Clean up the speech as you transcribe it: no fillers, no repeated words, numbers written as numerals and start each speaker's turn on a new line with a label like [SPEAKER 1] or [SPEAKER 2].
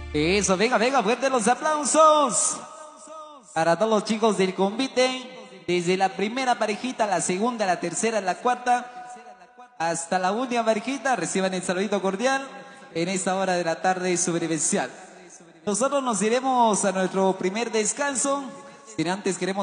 [SPEAKER 1] Eso, venga, venga, fuerte los aplausos para todos los chicos del convite, desde la primera parejita, la segunda, la tercera, la cuarta, hasta la última parejita. Reciban el saludito cordial en esta hora de la tarde sobrevivencial. Nosotros nos iremos a nuestro primer descanso. Sin antes queremos